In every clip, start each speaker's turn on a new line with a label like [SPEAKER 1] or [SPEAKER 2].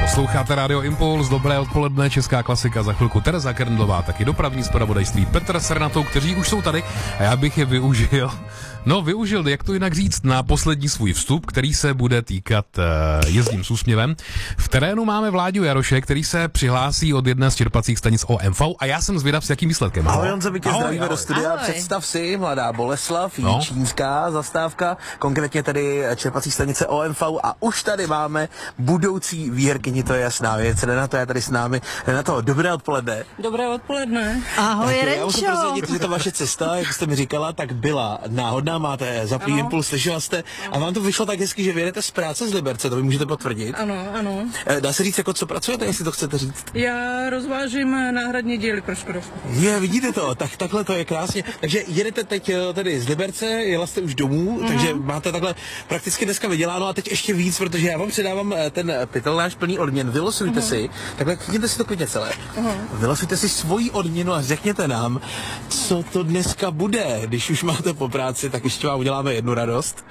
[SPEAKER 1] Posloucháte Radio Impuls, dobré odpoledne, česká klasika, za chvilku Tereza Kerndlová, taky dopravní zpravodajství, Petr s Renatou, kteří už jsou tady a já bych je využil, jak to jinak říct, na poslední svůj vstup, který se bude týkat Jezdím s úsměvem. V terénu máme Vláďu Jaroše, který se přihlásí od jedné z čerpacích stanic OMV a já jsem zvědav, s jakým výsledkem.
[SPEAKER 2] Ahoj Honzo, my tě zdravíme do studia. Ahoj. Představ si, Mladá Boleslav, čínská zastávka, konkrétně tedy čerpací stanice OMV a už tady máme budoucí výherkyni, to je jasná věc. Renato je tady s námi. Renato, dobré odpoledne.
[SPEAKER 3] Dobré odpoledne.
[SPEAKER 4] Ahoj, Renčo.
[SPEAKER 2] Já musím prozradit, že ta vaše cesta, jak jste mi říkala, tak byla náhodná, máte zaplý impuls, slyšela jste a vám to vyšlo tak hezky, že vyjedete z práce z Liberce, to vy můžete potvrdit.
[SPEAKER 3] Ano.
[SPEAKER 2] Dá se říct, jako co pracujete, jestli to chcete říct?
[SPEAKER 3] Já rozvážím náhradní díly pro Škodovku.
[SPEAKER 2] Vidíte to, tak takhle to je krásně. Takže jedete teď tedy z Liberce, jela jste už domů, takže máte takhle prakticky dneska vyděláno a teď ještě víc, protože já vám předávám ten pytel náš plný odměn. Vylosujte si, takhle klikněte si to klidně celé. Vylosujte si svoji odměnu a řekněte nám, co to dneska bude. Když už máte po práci, tak ještě vám uděláme jednu radost.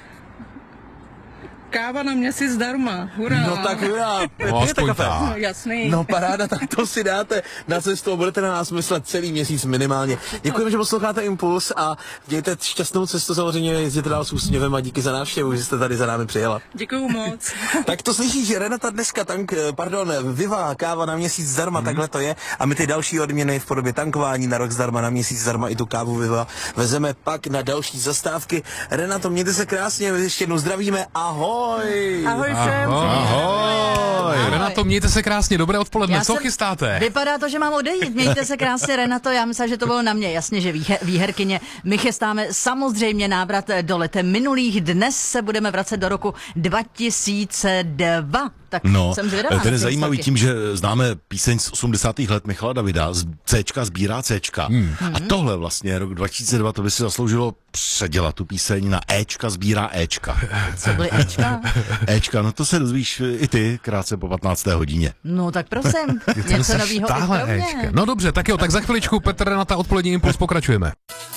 [SPEAKER 3] Káva na měsíc zdarma, hurá.
[SPEAKER 2] No tak hurá.
[SPEAKER 3] Jasný.
[SPEAKER 2] No paráda, tak to si dáte na cestu a budete na nás myslet celý měsíc minimálně. Děkujeme, že posloucháte Impuls a mějte šťastnou cestu, samozřejmě jezděte dál s úsměvem a díky za návštěvu, že jste tady za námi přijela.
[SPEAKER 3] Děkuju moc. Tak
[SPEAKER 2] to slyšíš, že Renata dneska Viva, káva na měsíc zdarma, takhle to je a my ty další odměny v podobě tankování na rok zdarma, na měsíc zdarma i tu kávu Viva vezeme pak na další zastávky. Renato, mějte se krásně, ještě jednou zdravíme, ahoj.
[SPEAKER 3] Ahoj všem.
[SPEAKER 1] Ahoj. Renato, mějte se krásně, dobré odpoledne, co chystáte?
[SPEAKER 4] Vypadá to, že mám odejít, mějte se krásně, Renato, já myslím, že to bylo na mě, jasně, že výherkyně. My chystáme samozřejmě návrat do let minulých, dnes se budeme vracet do roku 2002. Tak jsem zvědavá.
[SPEAKER 5] Ten je zajímavý tím, že známe píseň z 80. let Michala Davida, z Cčka sbírá Cčka. A tohle vlastně, rok 2002, to by si zasloužilo předělat tu píseň na Ečka sbírá Ečka.
[SPEAKER 4] Co byly Ečka?
[SPEAKER 5] Ečka, no to se dozvíš i ty krátce po 15. hodině.
[SPEAKER 4] No tak prosím, něco novýho i pro mě.
[SPEAKER 1] No dobře, tak jo, tak za chviličku Petr, Renata, odpolední Impuls, pokračujeme.